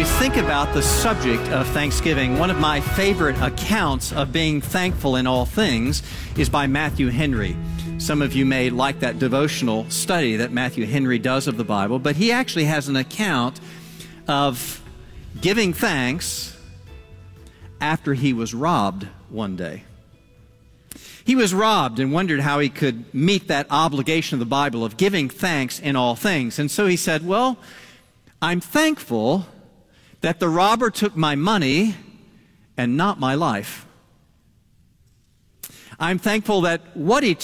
you think about the subject of Thanksgiving, one of my favorite accounts of being thankful in all things is by Matthew Henry. Some of you may like that devotional study that Matthew Henry does of the Bible, but he actually has an account of giving thanks after he was robbed one day. He was robbed and wondered how he could meet that obligation of the Bible of giving thanks in all things. And so he said, well, I'm thankful that the robber took my money and not my life. I'm thankful that what he